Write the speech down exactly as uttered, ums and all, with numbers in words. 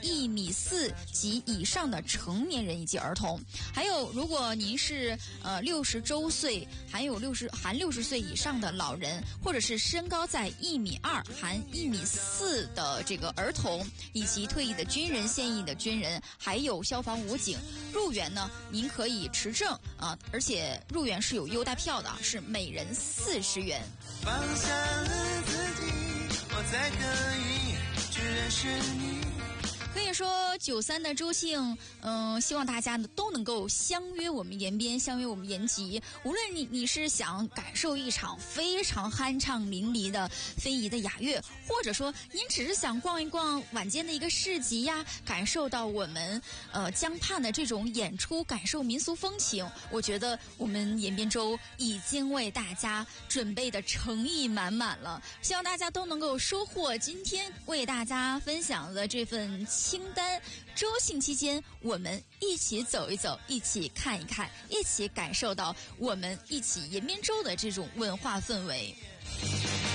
一米四及以上的成年人以及儿童。还有，如果您是呃六十周岁，还有六十含六十岁以上的老人，或者是身高在一米二含一米四的这个儿童，以及退役的军人、现役的军人，还有消防武警入园呢，您可以持证啊，而且入园是有优待票的，是每人四十元。 放下了自己，我才可以去认识你。 可以说九三的周庆，嗯、呃，希望大家呢都能够相约我们延边，相约我们延吉。无论你你是想感受一场非常酣畅淋漓的非遗的雅乐，或者说您只是想逛一逛晚间的一个市集呀，感受到我们呃江畔的这种演出，感受民俗风情，我觉得我们延边州已经为大家准备的诚意满满了。希望大家都能够收获今天为大家分享的这份清单。周庆期间，我们一起走一走，一起看一看，一起感受到我们一起延边州的这种文化氛围。